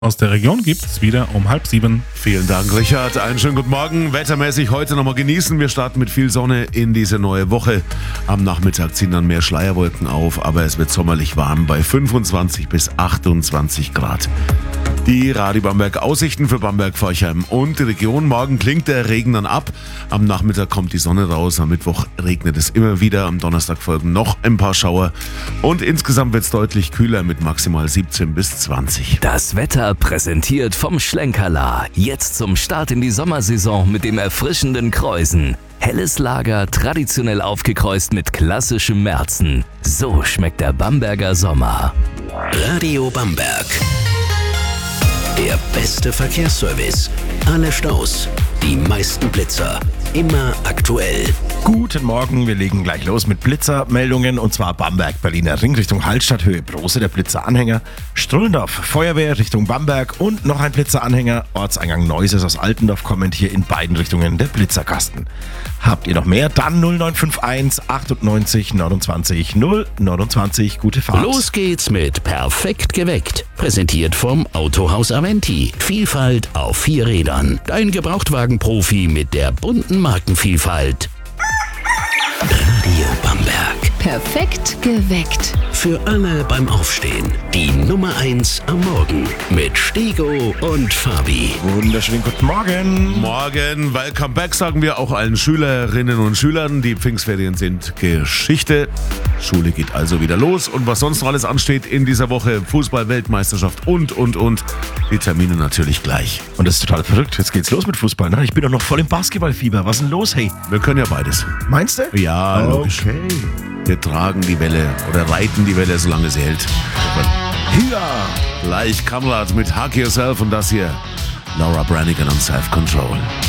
Aus der Region gibt's wieder um 6:30. Vielen Dank, Richard. Einen schönen guten Morgen. Wettermäßig heute nochmal genießen. Wir starten mit viel Sonne in diese neue Woche. Am Nachmittag ziehen dann mehr Schleierwolken auf, aber es wird sommerlich warm bei 25 bis 28 Grad. Die Radio Bamberg Aussichten für Bamberg, Forchheim und die Region. Morgen klingt der Regen dann ab. Am Nachmittag kommt die Sonne raus. Am Mittwoch regnet es immer wieder. Am Donnerstag folgen noch ein paar Schauer. Und insgesamt wird es deutlich kühler mit maximal 17 bis 20. Das Wetter präsentiert vom Schlenkerla. Jetzt zum Start in die Sommersaison mit dem erfrischenden Kreusen. Helles Lager, traditionell aufgekreuzt mit klassischem Märzen. So schmeckt der Bamberger Sommer. Radio Bamberg. Der beste Verkehrsservice. Alle Staus, die meisten Blitzer. Immer aktuell. Guten Morgen, wir legen gleich los mit Blitzermeldungen und zwar Bamberg, Berliner Ring Richtung Hallstatt, Höhe Brose, der Blitzeranhänger. Strullendorf, Feuerwehr Richtung Bamberg und noch ein Blitzeranhänger. Ortseingang Neuses aus Altendorf kommend hier in beiden Richtungen der Blitzerkasten. Habt ihr noch mehr? Dann 0951 98 29 029. Gute Fahrt. Los geht's mit Perfekt geweckt. Präsentiert vom Autohaus Aventi. Vielfalt auf 4 Rädern. Dein Gebrauchtwagenprofi mit der bunten Markenvielfalt. Radio Bamberg. Perfekt geweckt. Für alle beim Aufstehen. Die Nummer 1 am Morgen. Mit Stego und Fabi. Wunderschönen guten Morgen. Morgen, welcome back, sagen wir auch allen Schülerinnen und Schülern. Die Pfingstferien sind Geschichte. Schule geht also wieder los. Und was sonst noch alles ansteht in dieser Woche, Fußball-Weltmeisterschaft und. Die Termine natürlich gleich. Und das ist total verrückt. Jetzt geht's los mit Fußball. Ne? Ich bin doch noch voll im Basketballfieber. Was ist denn los, hey? Wir können ja beides. Meinst du? Ja, logisch. Okay. Wir tragen die Welle oder reiten die Welle, solange sie hält. Ja. Gleich Kamrat mit Hug Yourself und das hier Laura Branigan und Self Control.